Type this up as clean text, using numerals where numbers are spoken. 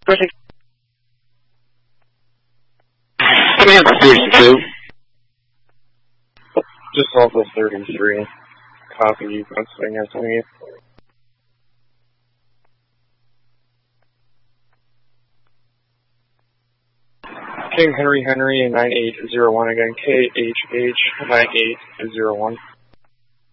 Perfect. Command 32. Just Alpha 33. Copy, you constantly answer me. King Henry 9801 again, KHH 9801.